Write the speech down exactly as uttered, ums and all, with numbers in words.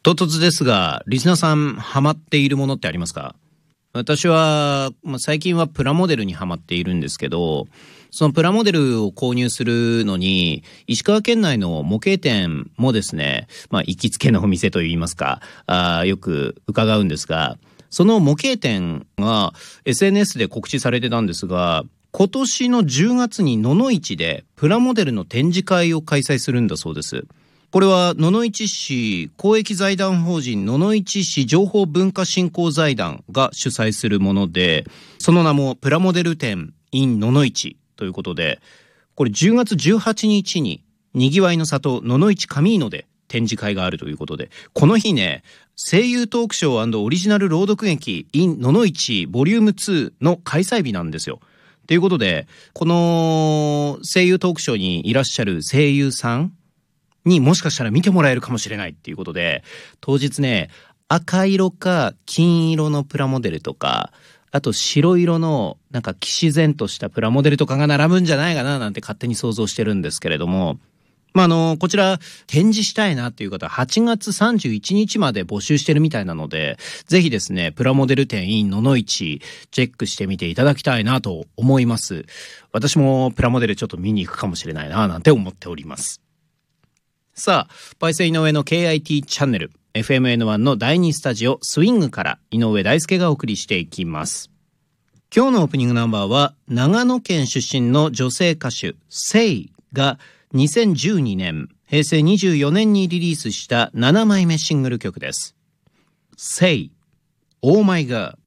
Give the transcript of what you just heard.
唐突ですが、リスナーさんハマっているものってありますか？私は、まあ、最近はプラモデルにハマっているんですけど、そのプラモデルを購入するのに石川県内の模型店もですね、まあ、行きつけのお店といいますか、あよく伺うんですが、その模型店が エスエヌエス で告知されてたんですが、今年のじゅうがつに野々市でプラモデルの展示会を開催するんだそうです。これは野々市市公益財団法人野々市市情報文化振興財団が主催するもので、その名もプラモデル展 in 野々市ということで、これじゅうがつじゅうはちにちににぎわいの里野々市上井野で展示会があるということで、この日ね、声優トークショー&オリジナル朗読劇 in 野々市ボリュームツーの開催日なんですよ。ということで、この声優トークショーにいらっしゃる声優さんにもしかしたら見てもらえるかもしれないっていうことで、当日ね、赤色か金色のプラモデルとか、あと白色のなんか騎士然としたプラモデルとかが並ぶんじゃないかななんて勝手に想像してるんですけれども、まあ、あのこちら展示したいなっていう方ははちがつさんじゅういちにちまで募集してるみたいなので、ぜひですね、プラモデル展 in 野々市チェックしてみていただきたいなと思います。私もプラモデルちょっと見に行くかもしれないななんて思っております。さあ、パイセン井上の ケーアイティー チャンネル エフエムエヌワン のだいにスタジオスイングから井上大輔がお送りしていきます。今日のオープニングナンバーは長野県出身の女性歌手セイがにせんじゅうにねんへいせいにじゅうよねんにリリースしたななまいめシングル曲です。セイ Oh My God。